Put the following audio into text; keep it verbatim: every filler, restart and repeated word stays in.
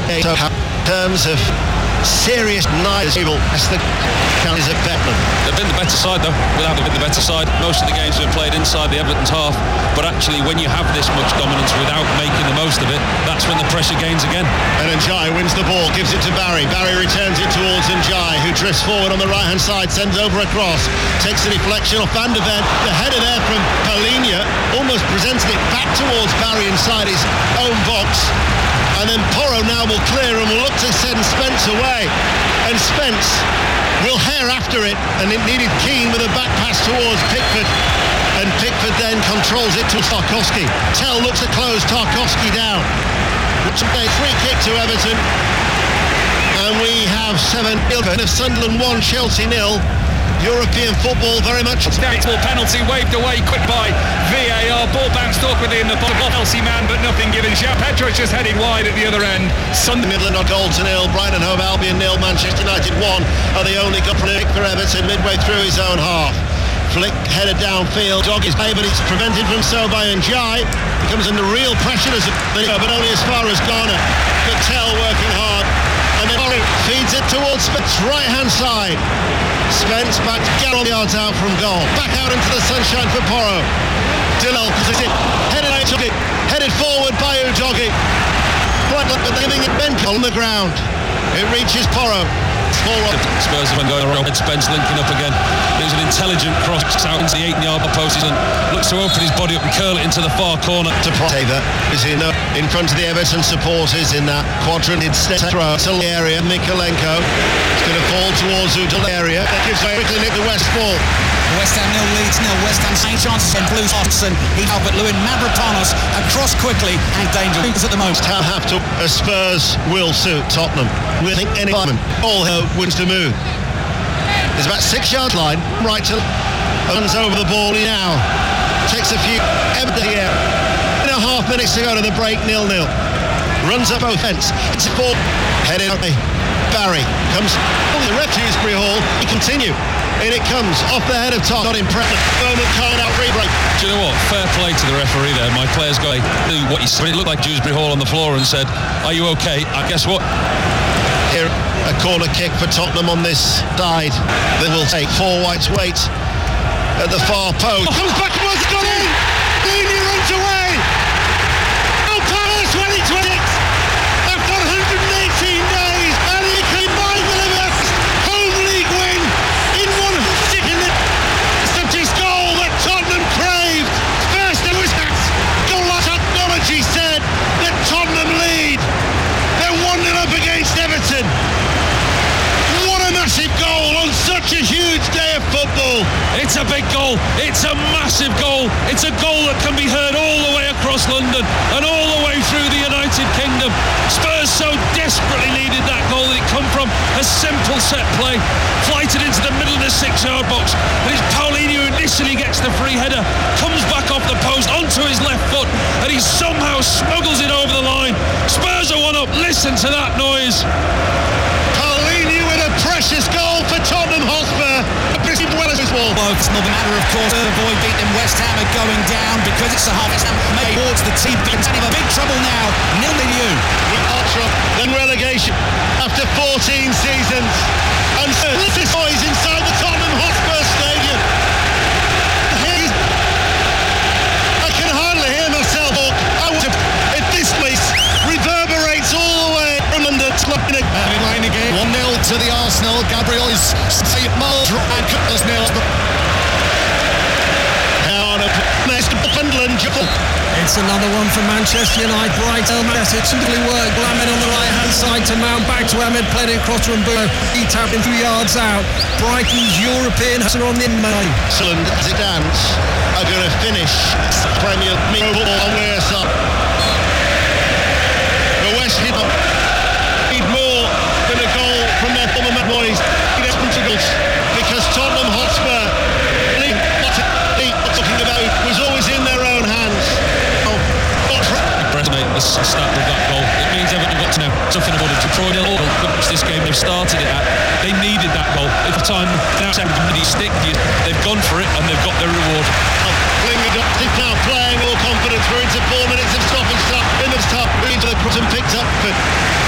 in terms of serious night able as the challenge at Beckman. They've been the better side though, without been the better side. Most of the games have been played inside the Everton's half, but actually when you have this much dominance without making the most of it, that's when the pressure gains again. And Njai wins the ball, gives it to Barry. Barry returns it towards Njai, who drifts forward on the right hand side, sends over a cross, takes the deflection off Van de Ven. The header there from Paulinho, almost presented it back towards Barry inside his own box. And then Porro now will clear and will look to send Spence away. And Spence will hare after it, and it needed Keane with a back pass towards Pickford. And Pickford then controls it to Tarkowski. Tell looks to close Tarkowski down. A free kick to Everton. And we have seven of Sunderland one, Chelsea nil. European football very much. Small penalty waved away quick by V A R. Ball bounced awkwardly in the bottom of Chelsea man, but nothing given. Jean Petrovic just headed wide at the other end. Sunday Midland are goal to nil. Brighton Hove Albion nil. Manchester United one are the only goal for Everton midway through his own half. Flick headed downfield. Dog is play, but it's prevented from so by Njai. He comes under real pressure as a, but only as far as Ghana. Patel working hard. And then Porro feeds it towards Spence, right hand side. Spence back to Garrett yards out from goal. Back out into the sunshine for Porro. Dillal is it. Headed out, headed forward by Udogie. Right, but they're giving it Ben on the ground. It reaches Porro. Spurs have been going around. Spence linking up again. It was an intelligent cross out into the eight-yard post and looks to open his body up and curl it into the far corner. To Taylor is in, uh, in front of the Everton supporters in that quadrant. Instead throw to the area. Mikalenko is going to fall towards Udall area. That gives way quickly to West ball. West Ham nil, Leeds nil. West Ham Saint John's and Blues Hodgson. He Albert Lewin Mavropanos across quickly and dangerous at the moment. How have to uh, Spurs will suit Tottenham. We think any moment all hell wins to move. There's about six yard line right to runs over the ball now. Takes a few Everton here. And a half minutes to go to the break. Nil nil. Runs up both ends. It's a ball headed away. Barry comes on the ref Dewsbury Hall. He continue. In it comes, off the head of Todd, not impressive. Moment card out, re-break. Do you know what? Fair play to the referee there. My players got to do what he said. It looked like Dewsbury Hall on the floor and said, are you okay? I guess what? Here, a corner kick for Tottenham on this side. They will take four whites wait at the far post. Oh, comes back towards got in! Dini runs away! Oh, Palace twenty twenty-six! After one hundred eighteen days, and he came by with a home league win! Goal that Tottenham craved. First it was that goal technology said that Tottenham lead. They're one nil up against Everton. What a massive goal on such a huge day of football. It's a big goal. It's a massive goal. It's a goal that can be heard all the way across London and all the way through the United Kingdom. Spurs so desperately needed that goal that it come from a simple set play, flighted into the middle of the six-yard box. And it's Paulinho who initially gets the free header, comes back off the post onto his left foot, and he somehow smuggles it over the line. Spurs are one up. Listen to that noise. Paulinho with a precious goal for Tottenham Hotspur. Well as well. Well, it's not a matter, of course, to avoid beating West Ham are going down because it's a half. West Ham made towards the team. It's in big trouble now. Nil nil you. With Ultra, then relegation after fourteen seasons. And this is boys inside the Tottenham Hotspur Stadium. Here's, I can hardly hear myself. I want to, if this place reverberates all the way from London. In line again. one nil to the Arsenal. Gabriel is safe. Mull and Cutler's nil. Now on a Sunderland. It's another one for Manchester United. Brighton. It simply worked. Lamin on the right hand side to Mount. Back to Ahmed. Played it across from Bruno. He tapped in three yards out. Brighton's European are on the money. Sunderland Zidane's are going to finish Premier League football on their side. The West Ham need more than a goal from their former Mad Boys. Because Tottenham Hotspur, what talking about, was always in their own hands. Oh, Mate, the start of that goal. It means Everton got to know something about it. To Troy Hill, this game they've started it at. They needed that goal. At the time, now seventy stick. They've gone for it and they've got their reward. Lingard is now playing all confidence. We're into four minutes of stop and stop in the top. Into the cross and picked up. But